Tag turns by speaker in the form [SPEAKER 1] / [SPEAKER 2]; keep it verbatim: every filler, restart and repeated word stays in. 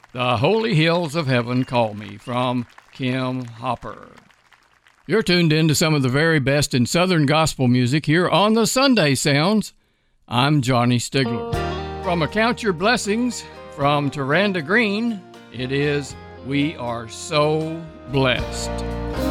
[SPEAKER 1] The Holy Hills of Heaven Call Me from Kim Hopper. You're tuned in to some of the very best in Southern gospel music here on the Sunday Sounds. I'm Johnny Stigler. From A Count Your Blessings from Taranda Green, it is We Are So Blessed.